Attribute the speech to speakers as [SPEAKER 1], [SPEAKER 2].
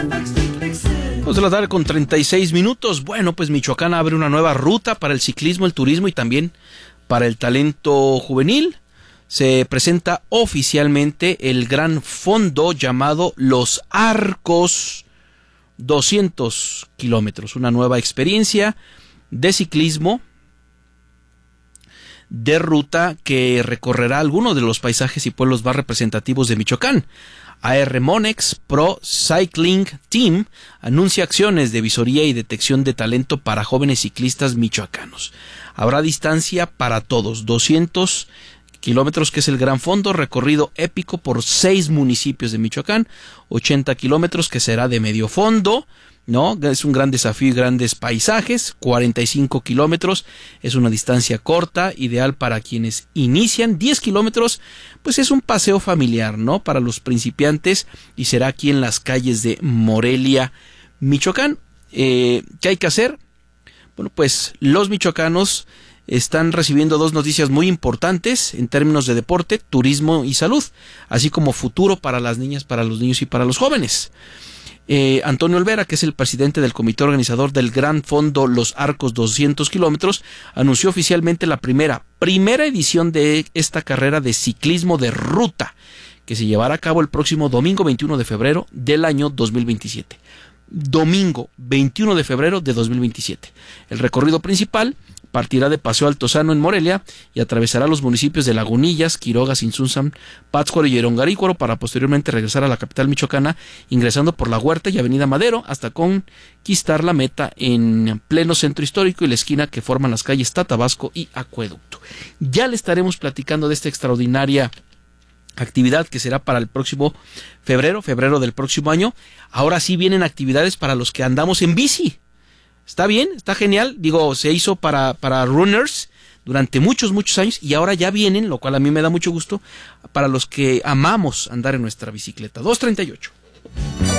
[SPEAKER 1] Vamos a la tarde con 36 minutos. Bueno, pues Michoacán abre una nueva ruta para el ciclismo, el turismo y también para el talento juvenil. Se presenta oficialmente el gran fondo llamado Los Arcos, 200 kilómetros, una nueva experiencia de ciclismo de ruta que recorrerá algunos de los paisajes y pueblos más representativos de Michoacán. AR Monex Pro Cycling Team anuncia acciones de visoría y detección de talento para jóvenes ciclistas michoacanos. Habrá distancia para todos, 200 kilómetros, que es el gran fondo, recorrido épico por 6 municipios de Michoacán, 80 kilómetros que será de medio fondo, ¿no? Es un gran desafío y grandes paisajes. 45 kilómetros es una distancia corta, ideal para quienes inician. 10 kilómetros, pues es un paseo familiar, ¿no? Para los principiantes, y será aquí en las calles de Morelia, Michoacán. ¿Qué hay que hacer? Bueno, pues los michoacanos están recibiendo 2 noticias muy importantes en términos de deporte, turismo y salud, así como futuro para las niñas, para los niños y para los jóvenes. Antonio Olvera, que es el presidente del comité organizador del Gran Fondo Los Arcos 200 kilómetros, anunció oficialmente la primera edición de esta carrera de ciclismo de ruta, que se llevará a cabo el próximo domingo 21 de febrero del año 2027. Domingo 21 de febrero de 2027. El recorrido principal partirá de Paseo Altozano en Morelia y atravesará los municipios de Lagunillas, Quiroga, Sinsunzan, Pátzcuaro y Erongarícuaro para posteriormente regresar a la capital michoacana, ingresando por La Huerta y Avenida Madero hasta conquistar la meta en pleno centro histórico y la esquina que forman las calles Tatabasco y Acueducto. Ya le estaremos platicando de esta extraordinaria actividad que será para el próximo febrero del próximo año. Ahora sí vienen actividades para los que andamos en bici. Está bien, está genial. Digo, se hizo para runners durante muchos años y ahora ya vienen, lo cual a mí me da mucho gusto, para los que amamos andar en nuestra bicicleta. 2:38.